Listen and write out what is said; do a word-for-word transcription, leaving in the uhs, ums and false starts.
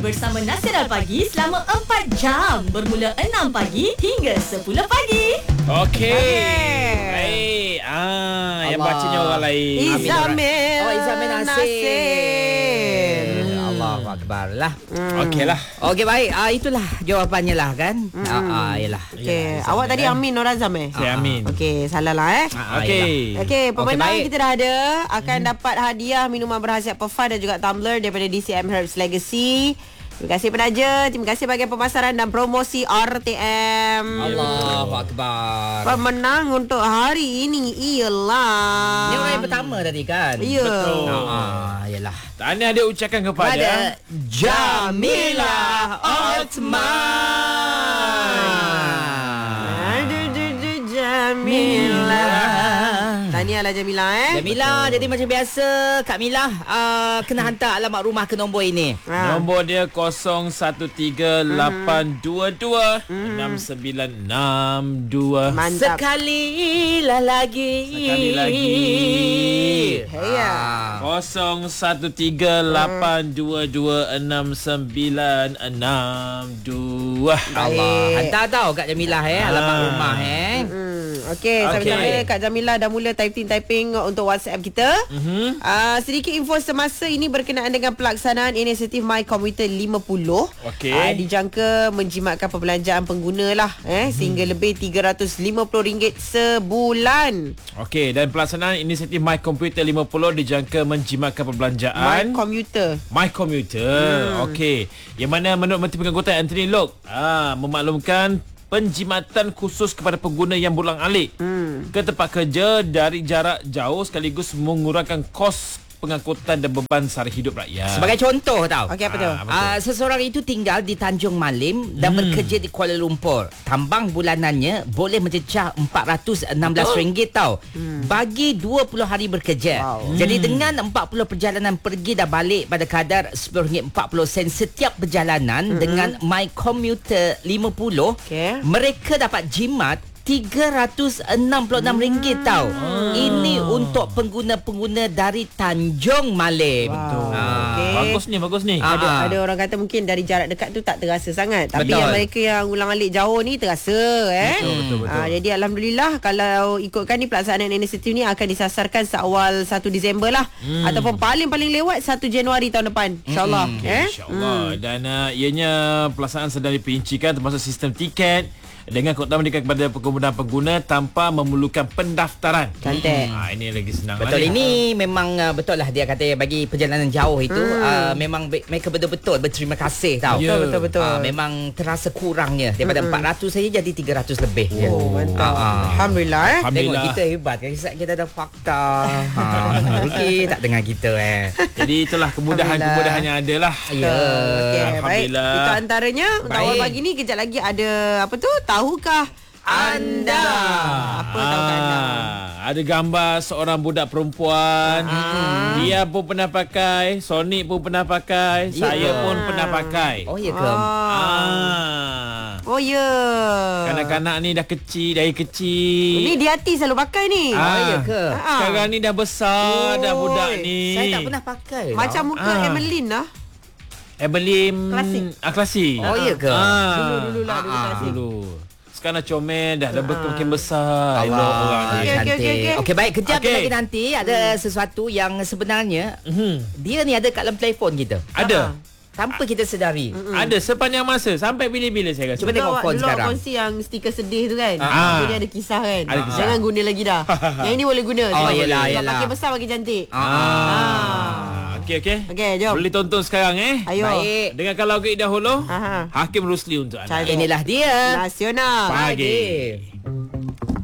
bersama Nasional Pagi selama empat jam bermula enam pagi hingga sepuluh pagi. Okey. Okay. Baik. Ah, Allah. yang bacanya orang lain. Izamil. Oh, Izamil Nasir. Allah. Allahu Akbar lah. Hmm. Okeylah. Okey, baik. Ah, itulah jawapannya lah kan. Hmm. Ah, ah, yalah. Okey, Yalah, awak Izamil, tadi eh? Amin Nur Azam eh? Saya Amin. Okey, salah lah eh. Ah, ah, Okey. Okey, pemenang baik. kita dah ada akan hmm. dapat hadiah minuman berhasiat Perfan dan juga tumbler daripada D C M Herbs Legacy. Terima kasih penaja, terima kasih bahagian pemasaran dan promosi R T M. Allahu Akbar. Pemenang untuk hari ini ialah Ni orang yang pertama tadi kan? Ya. Betul. Ah, yalah. Tahniah dia ucapkan kepada Pada Jamila Osman. Aduh, duh, duh, Jamila. Tahniahlah Jamila eh. Jamila, jadi macam biasa Kak Mila uh, kena hantar alamat rumah ke nombor ini. Ha. nombor dia kosong satu tiga lapan dua dua enam sembilan enam dua. Mantap. Sekali lah lagi. Sekali lagi. Heya. kosong satu tiga lapan dua dua enam sembilan enam dua. Allah, hantar tau Kak Jamila eh alamat Ah. rumah eh. Hmm, Okey, Okey. sama-sama Kak Jamila dah mula typing-typing untuk WhatsApp kita. Mhm. Uh, sedikit info semasa ini berkenaan dengan pelaksanaan inisiatif My Commuter lima puluh. Okey. Uh, dijangka menjimatkan perbelanjaan pengguna lah eh, hmm. sehingga lebih tiga ratus lima puluh ringgit sebulan. Okey, dan pelaksanaan inisiatif My Computer lima puluh dijangka menjimatkan My perbelanjaan Commuter. My Commuter. Hmm. Okey. Yang mana menurut Menteri Pengangkutan Anthony Loke ah memaklumkan penjimatan khusus kepada pengguna yang berulang-alik hmm. ke tempat kerja dari jarak jauh sekaligus mengurangkan kos pengangkutan dan beban sara hidup rakyat. Sebagai contoh tau. Okey, apa tu? Ah, betul. Uh, seseorang itu tinggal di Tanjung Malim dan Hmm. bekerja di Kuala Lumpur. Tambang bulanannya boleh mencecah empat ratus enam belas ringgit tau. Hmm. Bagi dua puluh hari bekerja. Wow. Jadi Hmm. dengan empat puluh perjalanan pergi dan balik pada kadar sepuluh ringgit empat puluh sen setiap perjalanan hmm. dengan My Commuter lima puluh, Okey. mereka dapat jimat tiga ratus enam puluh enam ringgit tau. Hmm. Ini untuk pengguna-pengguna dari Tanjung Malim. Wow. Ah. Okey. Bagus ni, bagus ni. Ah. Ada ada orang kata mungkin dari jarak dekat tu tak terasa sangat. Tapi Betul. yang mereka yang ulang-alik jauh ni terasa eh. Betul, betul, betul. Ah, jadi alhamdulillah kalau ikutkan ni pelaksanaan inisiatif ni akan disasarkan seawal satu Disember lah Hmm. ataupun paling-paling lewat satu Januari tahun depan. InsyaAllah Okay, eh. InsyaAllah. Hmm. Dan uh, ianya pelaksanaan sedang diperincikan termasuk sistem tiket dengan keutamaan kepada pengguna-pengguna tanpa memerlukan pendaftaran. Cantik. Ha, ini lagi senang. Betul, lah ni. ini memang uh, betul lah dia kata bagi perjalanan jauh itu Hmm. uh, memang be- mereka betul-betul berterima kasih tau. Ya. Betul betul betul. Uh, memang terasa kurangnya daripada empat ratus saja jadi tiga ratus lebih je. Oh, mantap. Ah, ah. Alhamdulillah eh. Tengok Alhamdulillah. kita hebat kan. Kita, kita ada fakta. ha, Ruki tak dengar kita eh. Jadi itulah kemudahan-kemudahan yang ada lah. Ya. Okey, baik. Alhamdulillah. Itu antaranya untuk awal Baik. pagi ni kejap lagi ada apa tu? Tahukah anda? Apa tahukah anda? Ah, ada gambar seorang budak perempuan. Ah. Dia pun pernah pakai, Sonic pun pernah pakai, Ya. saya pun pernah pakai. Oh ya ke? Ah. Ah. Oh ya. Kanak-kanak ni dah kecil, dari kecil. Ni dia hati selalu pakai ni. Oh ya ke? Ah. Sekarang ni dah besar dah Oi, budak ni. Saya tak pernah pakai. Macam muka Ah. Emeline lah. Ebelim Klasik. ah, klasik. Oh ya ke? Ah. Dulu-dulu lah, dulu Ah, ah. klasik. Dulu. Sekarang dah comel dah, dah makin besar. Elok orang ni. Okey, okey, Cantik. okey, okey. Okey, baik. Kejap Okey. lagi nanti ada sesuatu yang sebenarnya Mhm. dia ni ada kat dalam telefon kita. Ada. Tanpa kita sedari. Ada sepanjang masa sampai bila-bila saya rasa. Cuba tengok Dulu phone awak sekarang. kongsi yang stiker sedih tu kan. Ah. Jadi ada kisah kan. Ada kisah. Jangan guna lagi dah. Yang ini boleh guna. Oh, Sebab yelah, sebab yelah. makin besar makin cantik. Ah. Okey okey. Okey, jom. Boleh tonton sekarang eh. Ayo. Baik. Dengarkan lagu dahulu. Aha. Hakim Rusli untuk anda. Cantik. Inilah dia. Nasional. Pagi.